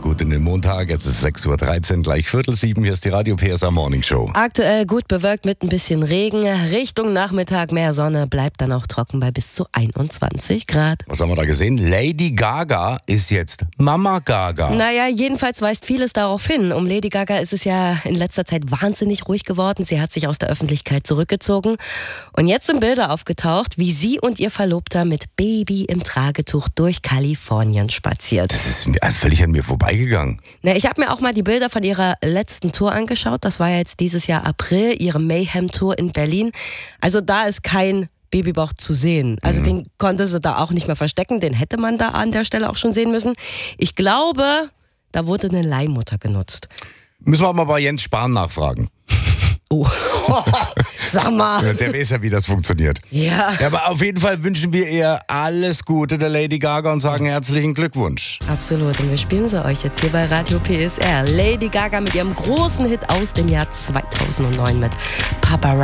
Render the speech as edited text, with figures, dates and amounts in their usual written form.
gut in den Montag. Jetzt ist 6.13 Uhr, gleich 6:45. Hier ist die Radio PSA Morning Show. Aktuell gut bewölkt mit ein bisschen Regen. Richtung Nachmittag mehr Sonne, bleibt dann auch trocken bei bis zu 21 Grad. Was haben wir da gesehen? Lady Gaga ist jetzt Mama Gaga. Naja, jedenfalls weist vieles darauf hin. Um Lady Gaga ist es ja in letzter Zeit wahnsinnig ruhig geworden. Sie hat sich aus der Öffentlichkeit zurückgezogen. Und jetzt sind Bilder aufgetaucht, wie sie und ihr Verlobter mit Baby im Tragetuch durch Kalifornien spaziert. Das ist völlig an mir vorbeigegangen. Na, ich habe mir auch mal die Bilder von ihrer letzten Tour angeschaut. Das war ja jetzt dieses Jahr April, ihre Mayhem-Tour in Berlin. Also da ist kein Babybauch zu sehen. Also den konnte sie da auch nicht mehr verstecken. Den hätte man da an der Stelle auch schon sehen müssen. Ich glaube, da wurde eine Leihmutter genutzt. Müssen wir auch mal bei Jens Spahn nachfragen. Oh, sag mal. Ja, der weiß ja, wie das funktioniert. Ja. Ja, aber auf jeden Fall wünschen wir ihr alles Gute, der Lady Gaga, und sagen herzlichen Glückwunsch. Absolut. Und wir spielen sie euch jetzt hier bei Radio PSR. Lady Gaga mit ihrem großen Hit aus dem Jahr 2009 mit Paparazzi.